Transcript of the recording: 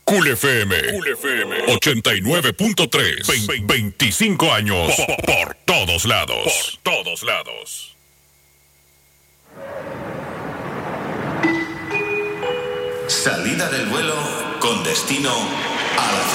Cool FM 89.3. 25 años por todos lados. Por todos lados. Salida del vuelo con destino a la